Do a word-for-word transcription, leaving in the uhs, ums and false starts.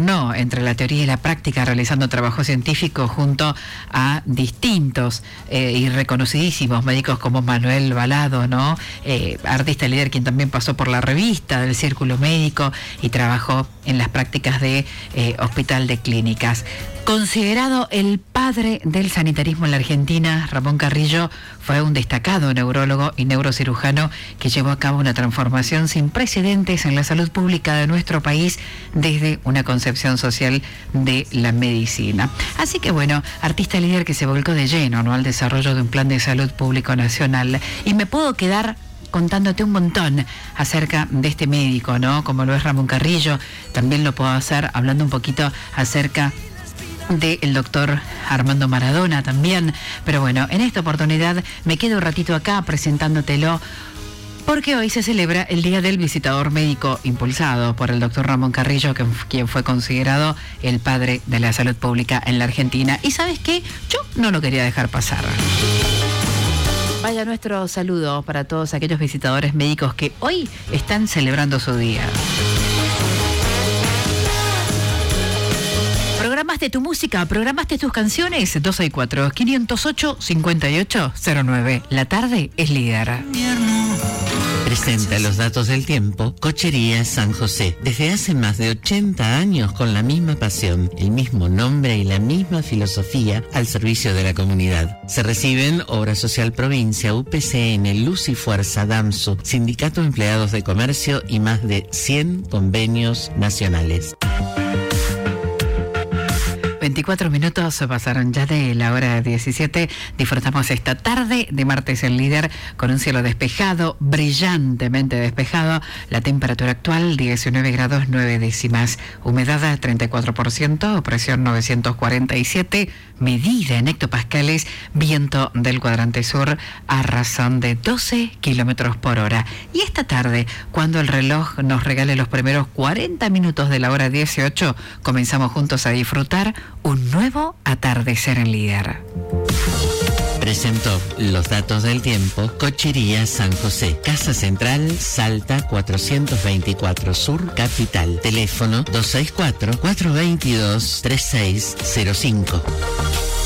alternó entre la teoría y la práctica realizando trabajo científico junto a distintos eh, y reconocidísimos médicos como Manuel Balado, ¿no? Eh, artista líder quien también pasó por la revista del Círculo Médico y trabajó en las prácticas de eh, Hospital de Clínicas. Considerado el padre del sanitarismo en la Argentina, Ramón Carrillo fue un destacado neurólogo y neurocirujano que llevó a cabo una transformación sin precedentes en la salud pública de nuestro país desde una concepción social de la medicina. Así que bueno, artista líder que se volcó de lleno, ¿no?, al desarrollo de un plan de salud público nacional. Y me puedo quedar contándote un montón acerca de este médico, ¿no?, como lo es Ramón Carrillo. También lo puedo hacer hablando un poquito acerca del doctor Armando Maradona también, pero bueno, en esta oportunidad me quedo un ratito acá presentándotelo porque hoy se celebra el Día del Visitador Médico, impulsado por el doctor Ramón Carrillo, que, quien fue considerado el padre de la salud pública en la Argentina. Y ¿sabes qué? Yo no lo quería dejar pasar. Vaya nuestro saludo para todos aquellos visitadores médicos que hoy están celebrando su día. ¿Programaste tu música? ¿Programaste tus canciones? dos seis cuatro, cinco cero ocho, cinco ocho cero nueve. La tarde es líder. Presenta los datos del tiempo Cochería San José. Desde hace más de ochenta años con la misma pasión, el mismo nombre y la misma filosofía al servicio de la comunidad. Se reciben Obra Social Provincia, U P C N, Luz y Fuerza, DAMSU, Sindicato de Empleados de Comercio y más de cien convenios nacionales. veinticuatro minutos pasaron ya de la hora diecisiete. Disfrutamos esta tarde de martes en líder con un cielo despejado, brillantemente despejado. La temperatura actual diecinueve grados nueve décimas. Humedad treinta y cuatro por ciento, presión novecientos cuarenta y siete, medida en hectopascales, viento del cuadrante sur a razón de doce kilómetros por hora. Y esta tarde, cuando el reloj nos regale los primeros cuarenta minutos de la hora dieciocho, comenzamos juntos a disfrutar un nuevo atardecer en líder. Presentó los datos del tiempo Cochería San José. Casa Central, Salta cuatrocientos veinticuatro Sur, Capital. Teléfono dos seis cuatro, cuatro dos dos, tres seis cero cinco.